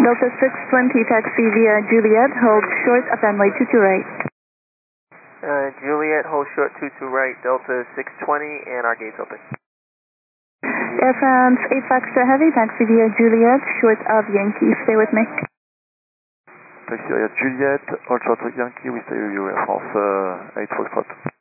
Delta 620, taxi via Juliet, hold short of runway 22 right. Juliet, hold short 22 right, Delta 620, and our gate's open. Air France 8 Foxtrot Heavy, taxi via Juliet, short of Yankee, stay with me. Taxi via Juliet, hold short of Yankee, we stay with you, Air France 8 Foxtrot.